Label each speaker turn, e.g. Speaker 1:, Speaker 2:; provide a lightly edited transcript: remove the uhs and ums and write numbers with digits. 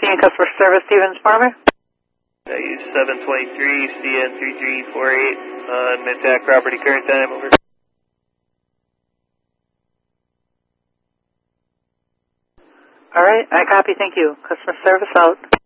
Speaker 1: speaking in customer service, Stevens Farmer.
Speaker 2: I use 723 CN3348 on Mintac property, current time, over.
Speaker 1: All right, I copy, thank you. Customer service out.